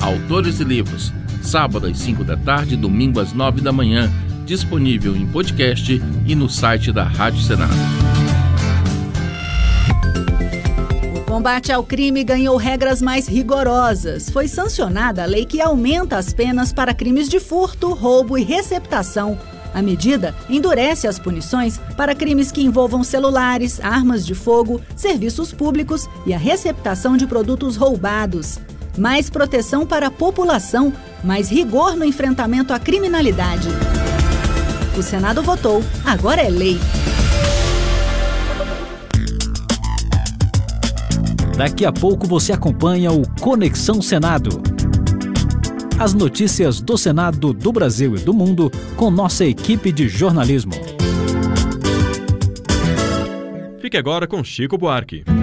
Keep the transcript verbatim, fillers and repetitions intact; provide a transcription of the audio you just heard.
Autores e Livros, sábado às cinco da tarde, domingo às nove da manhã, disponível em podcast e no site da Rádio Senado. O combate ao crime ganhou regras mais rigorosas. Foi sancionada a lei que aumenta as penas para crimes de furto, roubo e receptação. A medida endurece as punições para crimes que envolvam celulares, armas de fogo, serviços públicos e a receptação de produtos roubados. Mais proteção para a população, mais rigor no enfrentamento à criminalidade. O Senado votou, agora é lei. Daqui a pouco você acompanha o Conexão Senado. As notícias do Senado, do Brasil e do mundo com nossa equipe de jornalismo. Fique agora com Chico Buarque.